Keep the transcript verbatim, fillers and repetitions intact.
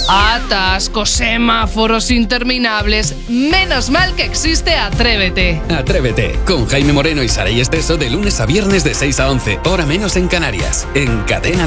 Atascos, semáforos interminables. Menos mal que existe Atrévete. Atrévete, con Jaime Moreno y Saray Esteso de lunes a viernes de seis a once, hora menos en Canarias, en Cadena